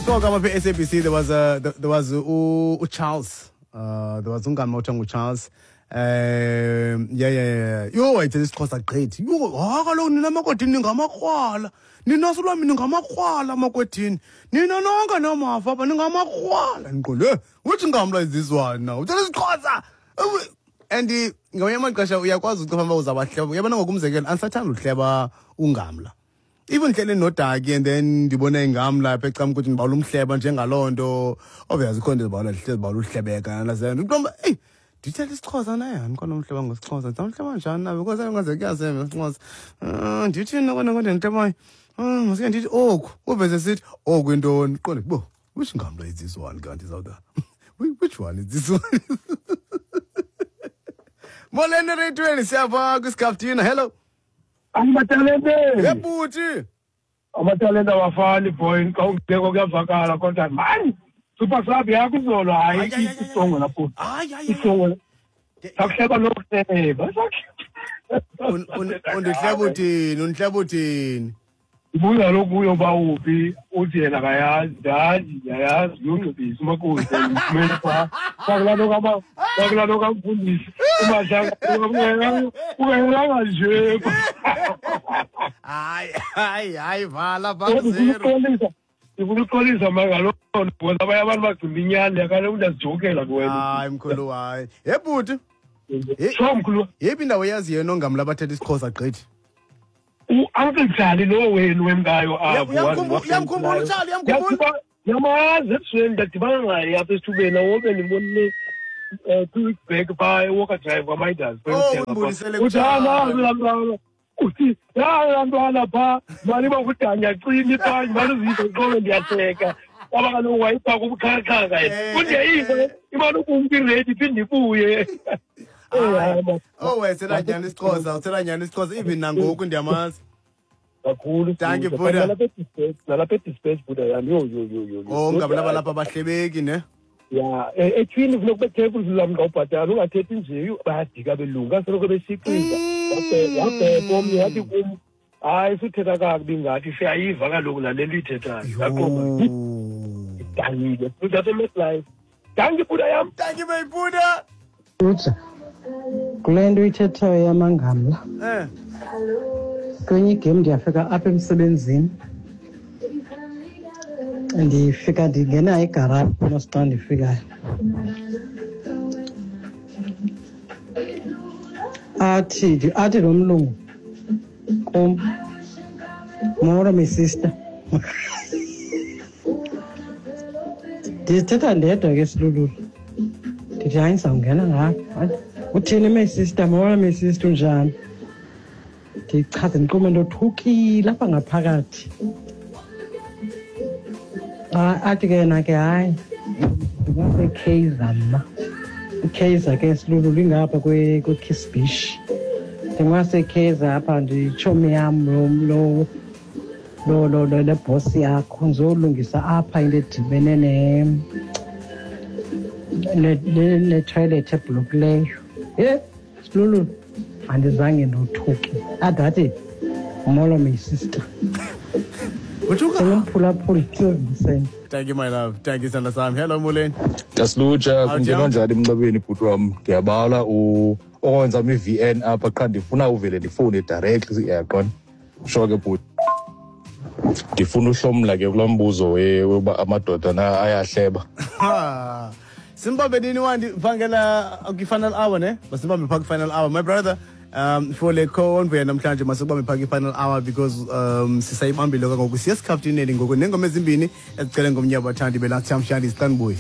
Siqoka apha SABC there was Charles. There was umngane othiwa Charles. Yeah. Yo wayithe isiXhosa great. Yo kaloku nina makwedini ningamakrwala. Nina solwami ningamakrwala makwedini. Nina nonke namafa apha ningamakrwala. Ndiqonde uthi ngamla is this one now. Uthe isiXhosa. And ngamanye amaxesha uyakwazi ucifamba uzabahleba. Uyabona ngokumzekela andisathanda uhleba ungamla. Even hlele nodaki and then ndibona ingamla apha ecam ukuthi ngibawula umhleba njengalonto obviously khona ndibawula uhlebeka naze ndiqomba hey ndithetha isiXhosa naye andikona umhleba ngesiXhosa ndamhleba njani na because angaze kuyazenza isiXhosa ndithi nokona ndihleba ngeke ndithi oku ubese sithi oku intoni qonde bo which ngamla is this one kanti zawuda which one is this one Molene retweni siyapha kwiScaftina hello Amatalente. Yebhuti. Amatalente awafani boy ngawubheka kuyavakala kodwa man super sub yakho izolo hayi isongo lapho. Isongo. Sakuhleba nokuhleba. Undihleba uthini? Ubuya lokuyo bawuphi uthi yena akayazi yongcibisa umakuze kumele kwa sakulalo kamfundisi umashaka ubengela nje hayi vala bakuzero Ukuqolisa mangalo ngoba abanye abantu bagcina inyani yakale umuntu azijokela kuwena hayi mkhulu hayi yebhuti so mkhulu yephi indawo yazi yena ongamla abathetha isiXhosa gqithi Uncle Charlie lo wenu wemkayo apho uyamkhumbula uCharlie uyamkhumbula yamazi ebusweni ndadibana naye apha esithubeni wobe ndimbonile 2 weeks back by Walker Drive kwaMidas uthi lantwana pha mali bakudanya cini pha mali zizo qolo ndiyatheka kwaba kaloku wayifaka ubukhakhaga yena kundiyive imali ukumntu ready phinde ibuye wethela njani isiXhosa even nangoku ndiyamazi kakhulu thank you Buddha nalapha dispense Buddha yami yo ngabula balapha abahlebeki ne ya ethwini kunoku bethekule lami ngawubhatala ungathethi nje bayadika belunga soloko besiqiza wabheka omnye yathi kum hayi suthetha kakubi ngathi siyayiva kaloku nalento ithethayo yaqoba idangile that's a life thank you Buddha yam thank you my Buddha Utsa kule nto ithethayo yamangamla kwenye igame ndiyafika apha emsebenzini ndifika ndingena egaraji mosixa ndifikayo athi lo mlungu kum molo my sister ndithetha ndedwa ke silululu ndithi hayi ndizawungena ngapha uthini my sister molo my sister unjani ndichaze ndiqume ndothukile apha ngaphakathi athi ke yena ke hayi ndingasekaizer mna ikaizer ke silululu ingapha kwe-Kiss Beach ndingasekaizer apha nditshomi yam le boss yakho ndizolungisa apha into edibene ne-toilet ebhulukileyo silululu andizange ndothuke adathi molo my sister ngumphulaphuli seziseni thank you my love thank you sanda sami hello Moleni Ndasilutsha kungena njani emnxebeni bhuti wam ndiyabala owenza i-VN apha qha ndifuna uvele ndifowune directly yaqona sure ke bhuti ndifuna uhlomla ke kulaa mbuzo weba amadoda ayahleba Simbambe nini wandi phangela kwi-final hour ne masibambe phaa kwi-final hour my brother for le convoy namhlanje masibambe phaa kwi-final hour because sisayibambile kangoku siyasikhafthineli ngoku nengoma ezimbini ezicele ngomnye wabathandi belathamshandi isiqanibuyi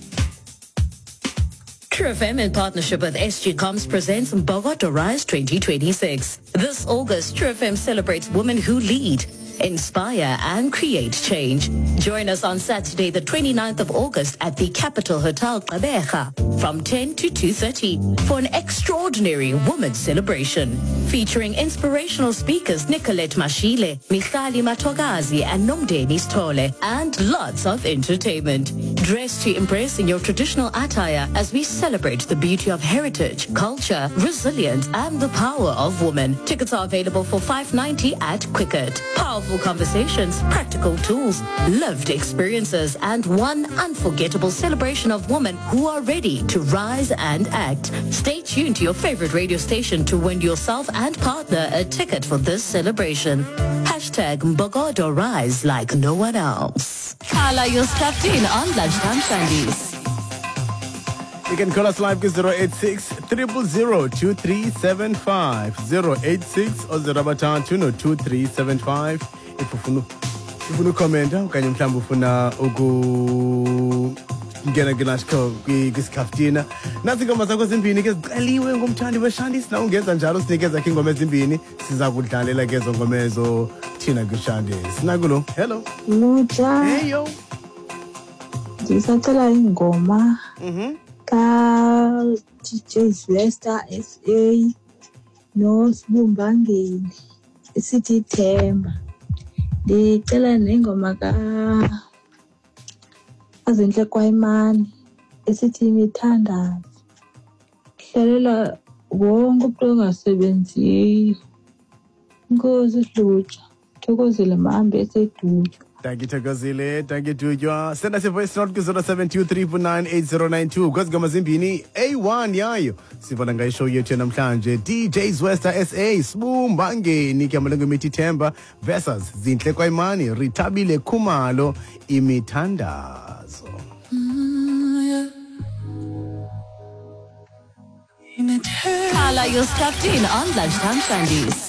True FM in partnership with SG Comms presents Bogota Rise 2026. This August, True FM celebrates women who lead, inspire and create change. Join us on Saturday, the 29th of August at the Capital Hotel, Gqeberha. from 10 to 2:30 for an extraordinary women's celebration. Featuring inspirational speakers Nicolette Mashile, Michali Matogazi and Nomdeni Stole, and lots of entertainment. Dress to impress in your traditional attire as we celebrate the beauty of heritage, culture, resilience, and the power of women. Tickets are available for $5.90 at Quicket. Powerful conversations, practical tools, lived experiences, and one unforgettable celebration of women who are ready to rise and act. Stay tuned to your favorite radio station to win yourself and partner a ticket for this celebration. Hashtag Mbogodo Rise like no one else. Kala, you're stuffed in on Lunchtime Shandies. You can call us live 086 000 2375 086 or 02375 if ufuna ukhomenta okanye mhlawumbe ufuna ngena kwisikhafutina nazi ingoma zakho ezimbini ke ziceliwe ngumthandi weshandisi na ungenza njalo sinikeza khe ingoma ezimbini siza kudlalela ke ezo ngoma ezo thina kwishandisi nakulo hello Luja hey yo ndisacela ingoma ka DJ Zwesta SA no Sibumbangeni isithi Themba. Ndicela nengoma ka Azinhle Kwayimani esithi Imithandazo. Hlalela wonke umuntu ongasebenziyo. Inkosi Luja thokozile mahambe esedutywa. Thank you, Takozile. Thank you, Tujwa. Send us a voice note to 0723498092. Because ngoma zimbini A1 yayo. Sibona ngayishow yethu namhlanje. DJ Zwesta SA Sibumbangeni kyamalungu mithi Themba versus Zinhle Kwayimani Rithabile Khumalo Imithandazo. Kala, you're stuffed in on Lunchtime Shandies.